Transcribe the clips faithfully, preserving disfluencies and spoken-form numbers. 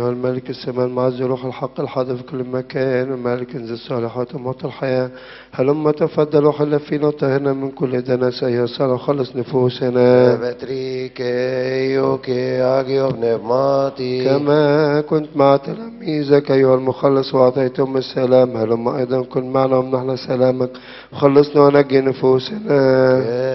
أيها الملك السماء المعز روح الحق الحاضر في كل مكان الملك انزل الصالحات وموت الحياة هلما تفضل وحل فينا وطهرنا من كل دنس أيها الصالح وخلص نفوسنا كما كنت مع تلاميذك أيها المخلص وأعطيتهم السلام هلما أيضا كن معنا ومنحنا سلامك وخلصنا ونجي نفوسنا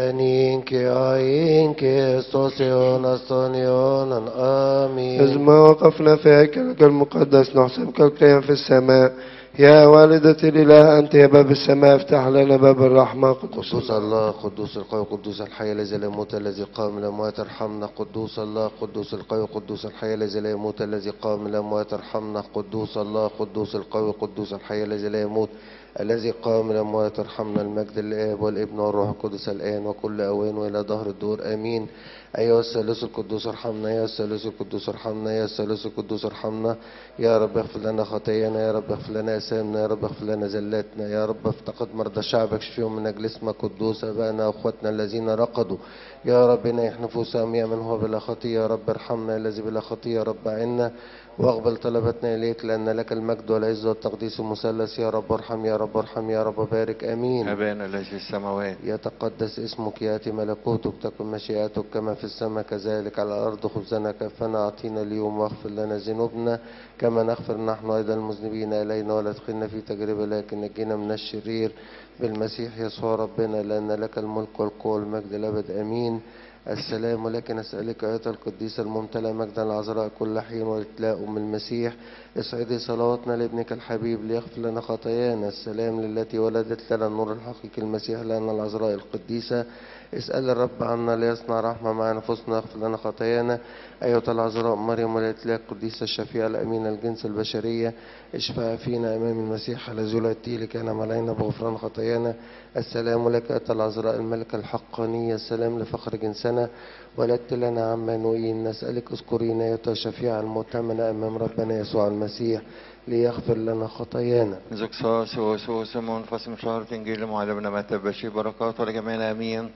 إذ ما وقفنا في هيكلك المقدس نحسبك القيام في السماء يا والدة الإله أنت يا باب السماء افتح لنا باب الرحمة. قدوس الله قدوس القوي قدوس الحي الذي لا يموت الذي قام من الأموات ارحمنا. قدوس الله قدوس القوي قدوس الحي الذي لا يموت الذي قام من الأموات ارحمنا. قدوس الله قدوس القوي قدوس الحي الذي لا يموت الذي قام من الأموات ارحمنا. المجد للآب والابن والروح القدس الآن وكل أوان وإلى دهر الدور آمين. أيها الثالوث القدوس ارحمنا يا الثالوث القدوس ارحمنا يا الثالوث القدوس ارحمنا. يا رب اغفر لنا خطايانا يا رب اغفر لنا آثامنا يا رب اغفر لنا زلاتنا يا رب افتقد مرضى شعبك شفيهم من أجل اسمك. قدوس أبائنا وأخواتنا الذين رقدوا يا رب نيح نفوسهم يا من هو بلا خطية يا رب ارحمنا الذي بلا خطية يا رب عنا واقبل طلبتنا إليك لأن لك المجد والعز والتقديس المثلث. يا رب ارحم يا رب ارحم يا رب بارك آمين. أبانا الذي في السماوات يتقدس اسمك يأتي ملكوتك تكن مشيئتك كما في السماء كذلك على الأرض. خبزنا كفنا أعطينا اليوم واغفر لنا ذنوبنا كما نغفر نحن أيضا المذنبين إلينا ولا تدخلنا في تجربة لكن نجينا من الشرير بالمسيح يسوع ربنا لأن لك الملك والقوة والمجد الأبد آمين. السلام ولكن أسألك أيها القديسة الممتلئة مجدا العذراء كل حين وتلاء أم المسيح اسعدي صلواتنا لابنك الحبيب ليغفر لنا خطايانا. السلام للتي ولدت لنا النور الحقيقي المسيح لأن العذراء القديسة اسأل الرب عنا ليصنع رحمة مع نفوسنا يغفر لنا خطايانا. أيها العذراء مريم ولدت القديسة الشفيعة الأمينة الجنس البشرية اشفع فينا أمام المسيح الذي ولدتيه لكان علينا بغفران خطايانا. السلام لك أيها العذراء الملكة الحقانية السلام لفخر جنسنا ولدت لنا عمانوئيل. نسألك اذكرينا أيها الشفيعة المؤتمنة أمام ربنا يسوع المسيح ليغفر لنا خطايانا. زكساس وسوس منفصل شهر إنجيل معلمنا متى بشي بركات ولجميعنا آمين.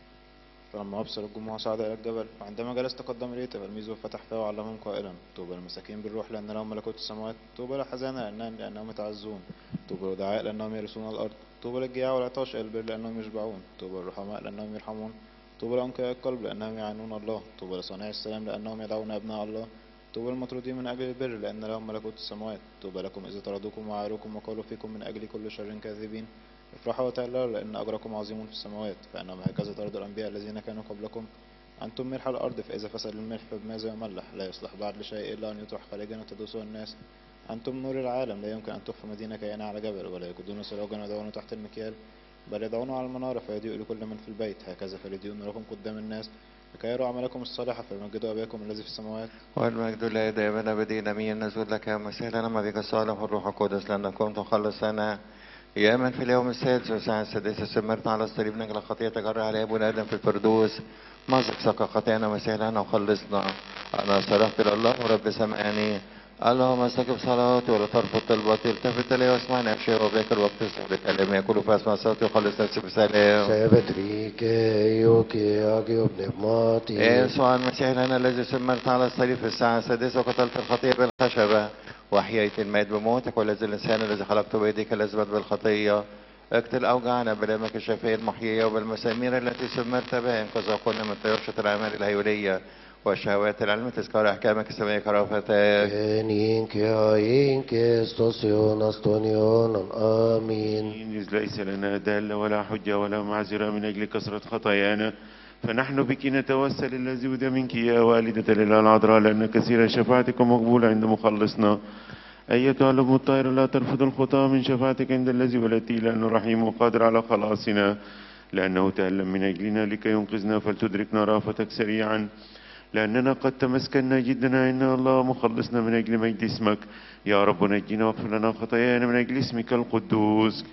فلما أبصر الجموع صعد إلى الجبل وعندما جلس تقدم إليه تلاميذه وفتح فاه وعلمهم قائلا طوبى المساكين بالروح لأن لهم ملكوت السماوات. طوبى للحزانة لأنهم لأنهم يتعزون. طوبى للودعاء لأنهم يرثون الأرض. طوبى للجياع والعطاش إلى البر لأنهم يشبعون. طوبى للرحماء لأنهم يرحمون. طوبى لأنقياء القلب لأنهم يعانون الله. طوبى لصانعي السلام لأنهم يدعون أبناء الله. طوبى للمطرودين من أجل البر لأن لهم ملكوت السماوات. طوبى لكم إذا طردوكم وعاروكم وقالوا فيكم من أجل كل شر كاذبين. افرحوا وتهللوا لأن أجركم عظيم في السماوات فإنهم هكذا طرد الأنبياء الذين كانوا قبلكم. أنتم ملح الأرض فإذا فسد الملح فبماذا يملح لا يصلح بعد لشيء إلا أن يطرح خارجا وتدوسه الناس. أنتم نور العالم لا يمكن أن تخفى مدينة كائنة على جبل ولا يجدون سراجا ويضعونه تحت المكيال بل يضعونه على المنارة فيضيء لكل من في البيت. هكذا فليضيء نوركم قدام الناس لكي يروا عملكم الصالحة فيمجدوا أباكم الذي في السماوات. والمجد لله دائما أبدين آمين. نزول لك يا مسيح لنا ما بك الصالح والروح القدس لأنكم تخلصنا يا من في اليوم السادس والساعة السادسة سمرت على الصليب نجل خطية تجرى على ابن آدم في الفردوس مزق سقى خطايانا مسيح لنا وخلصنا. أنا صرخت لله ورب سمعني اللهم استجب صلاتي ولا ترفض طلباتي التفت لي واسمعني أبشر وبيك الوقت استهدت كلامي يقول فاسمع صوتي وخلص نفسي بسلام. سيبتريك يوكي أجي ابن ماتي يسوع المسيح لنا الذي سمرت على الصليب في الساعة السادسة وقتلت الخطية بالخشبة وأحييت الميت بموتك والذي الإنسان الذي خلقته بيديك الأثبت بالخطية اقتل أوجعنا بلامك الشفيع المحيية وبالمسامير التي سمرت بها انقذ قلنا من طيرشة الأعمال الهيولية والشهوات العلم تذكر أحكامك السماء كرافتك. إنك إنك استوسيون استونيون آمين. إذ ليس لنا دالة ولا حجة ولا معذرة من أجل كثرة خطايانا فنحن بك نتوسل الذي ودى منك يا والدة الإله العذراء لأن كثيرا شفاعتك مقبولة عند مخلصنا. أيتها الأم الطاهرة لا ترفض الخطاة من شفاعتك عند الذي ولدتيه لأنه رحيم وقادر على خلاصنا لأنه تألم من أجلنا لكي ينقذنا فلتدركنا رافتك سريعا لأننا قد تمسكنا جدا إن الله مخلصنا من أجل مجد اسمك. يا رب نجينا واغفر لنا خطايانا من أجل اسمك القدوس.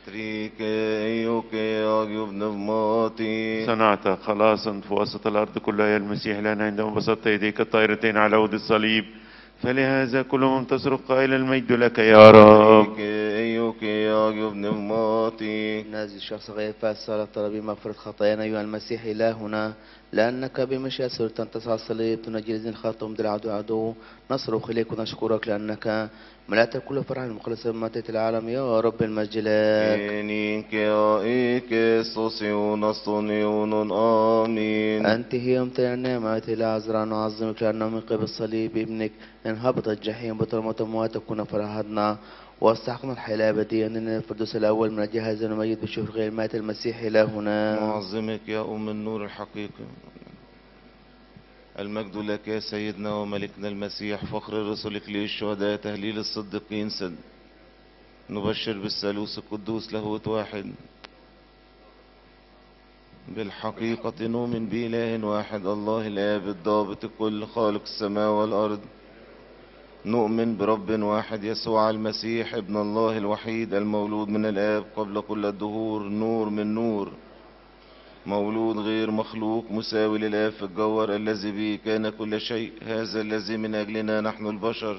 صنعت خلاصا في وسط الأرض كلها يا المسيح لنا عندما بسطت يديك الطائرتين على عود الصليب فلهذا كل من تصرخ قائلا المجد لك يا رب. يا ابن ماطي نازل الشخص غير فاسر طلبي مغفرة خطايانا أيها المسيح إلهنا، لأنك بمشيئة سلطان تسعى الصليب تنجي الذين خاطهم ضد العدو عدو، نصرخ إليك ونشكرك لأنك ملأت كل فرح المخلص بماتت العالم يا رب المجد لك. إنك يا إيكسوسيون أصطنيون آمين. أنت هي أمتنع النعمة العذراء نعظمك لأنه من قبل صليب ابنك انهبط الجحيم بطرمة أمواتك كنا فرحتنا واستحقنا الحياة الأبدية أننا الفردوس الأول من أجل هذا الميت بشوف غير مات المسيح إلهنا. نعظمك يا أم النور الحقيقي، المجد لك يا سيدنا وملكنا المسيح، فخر رسلك للشهداء تهليل الصديقين سد، نبشر بالثالوث القدوس لاهوت واحد، بالحقيقة نؤمن بإله واحد الله الآب الضابط الكل خالق السماء والأرض، نؤمن برب واحد يسوع المسيح ابن الله الوحيد المولود من الآب قبل كل الدهور، نور من نور، مولود غير مخلوق، مساوي للآب في الجوهر، الذي به كان كل شيء، هذا الذي من أجلنا نحن البشر،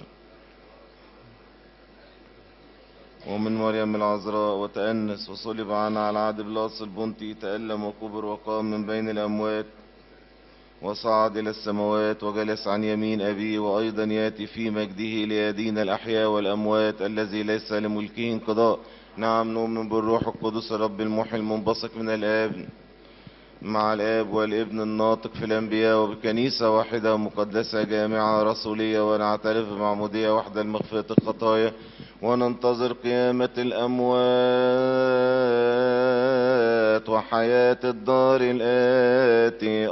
ومن مريم العذراء وتأنس وصلب عنا على عهد بلاطس البنطي، تألم وكبر وقام من بين الأموات وصعد إلى السماوات وجلس عن يمين أبيه، وأيضا يأتي في مجده ليدين الأحياء والأموات الذي ليس لملكه انقضاء. نعم نؤمن بالروح القدس رب المحيي المنبثق من الآب مع الآب والابن الناطق في الأنبياء، وبكنيسة واحدة مقدسة جامعة رسولية، ونعترف بمعمودية واحدة لمغفرة الخطايا، وننتظر قيامة الأموات وحياة الدار الآتي.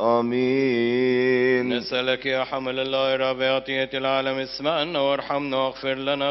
آمين. نسألك يا حمل الله رب عطية العالم اسمعنا وارحمنا واغفر لنا